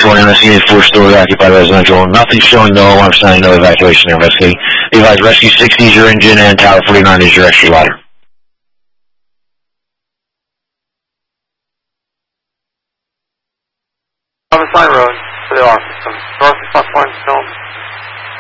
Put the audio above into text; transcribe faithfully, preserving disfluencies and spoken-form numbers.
twenty, investigated four-story occupied residential. Nothing showing no alarm sign, no evacuation. They're investigating. Be advised, Rescue sixty is your engine and Tower forty-nine is your extra ladder. Homicide Road, to the alarm system. North south one, film.